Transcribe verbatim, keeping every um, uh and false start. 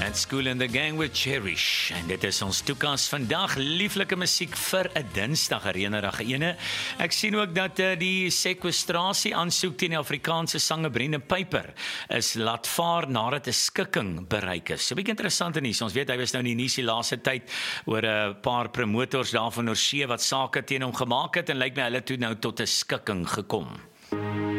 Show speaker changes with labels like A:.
A: That's Kool and the Gang with Cherish. En dit is ons toekas vandag, lieflike musiek vir 'n Dinsdag, 'n reënerige ene. Ek sien ook dat uh, die sekwestrasie aansoek teen die Afrikaanse sanger Brendan Pyper is laat vaar nadat 'n skikking bereik is. So 'n bietjie interessant nuus. Ons weet hy was nou in die nuus die laaste tyd oor 'n paar promotors daarvan oor see wat sake teen hom gemaak het en lyk my hulle toe nou tot 'n skikking gekom.